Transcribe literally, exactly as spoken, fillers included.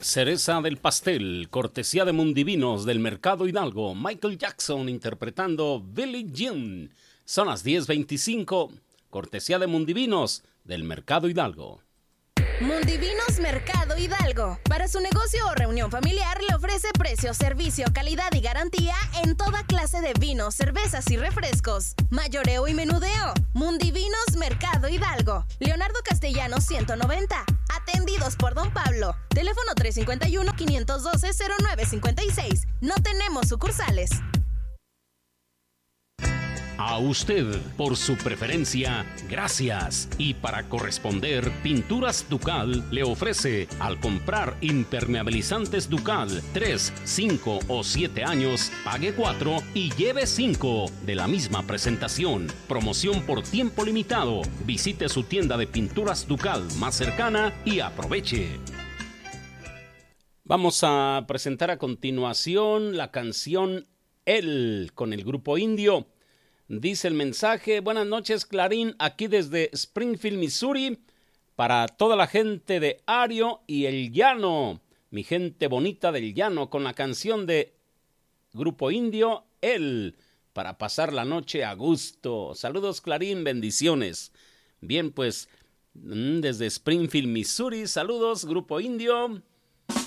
Cereza del pastel, cortesía de Mundivinos del Mercado Hidalgo. Michael Jackson interpretando Billie Jean. Son las diez veinticinco, cortesía de Mundivinos del Mercado Hidalgo. Mundivinos Mercado Hidalgo. Para su negocio o reunión familiar le ofrece precio, servicio, calidad y garantía en toda clase de vinos, cervezas y refrescos. Mayoreo y menudeo. Mundivinos Mercado Hidalgo. Leonardo Castellanos ciento noventa. Atendidos por Don Pablo. Teléfono tres cinco uno, cinco uno dos, cero nueve cinco seis. No tenemos sucursales. A usted, por su preferencia, gracias. Y para corresponder, Pinturas Ducal le ofrece, al comprar impermeabilizantes Ducal tres, cinco o siete años, pague cuatro y lleve cinco de la misma presentación. Promoción por tiempo limitado. Visite su tienda de Pinturas Ducal más cercana y aproveche. Vamos a presentar a continuación la canción Él con el grupo Indio. Dice el mensaje: buenas noches, Clarín, aquí desde Springfield, Missouri, para toda la gente de Ario y el Llano, mi gente bonita del Llano, con la canción de Grupo Indio, Él, para pasar la noche a gusto. Saludos, Clarín, bendiciones. Bien, pues, desde Springfield, Missouri, saludos, Grupo Indio.